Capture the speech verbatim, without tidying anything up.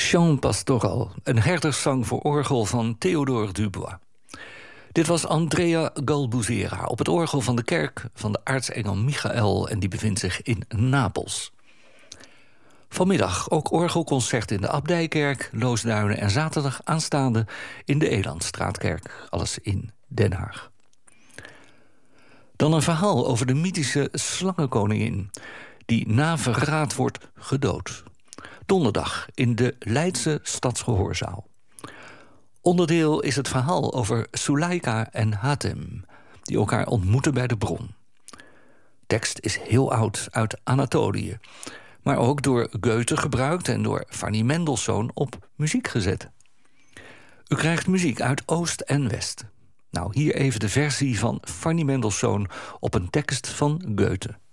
Chant pastoral, een herderszang voor orgel van Théodore Dubois. Dit was Andrea Galbuzera op het orgel van de kerk van de aartsengel Michael, en die bevindt zich in Napels. Vanmiddag ook orgelconcert in de Abdijkerk, Loosduinen, en zaterdag aanstaande in de Elandstraatkerk, alles in Den Haag. Dan een verhaal over de mythische slangenkoningin, die na verraad wordt gedood. Donderdag in de Leidse Stadsgehoorzaal. Onderdeel is het verhaal over Suleika en Hatem, die elkaar ontmoeten bij de bron. Tekst is heel oud, uit Anatolië, maar ook door Goethe gebruikt en door Fanny Mendelssohn op muziek gezet. U krijgt muziek uit Oost en West. Nou, hier even de versie van Fanny Mendelssohn op een tekst van Goethe.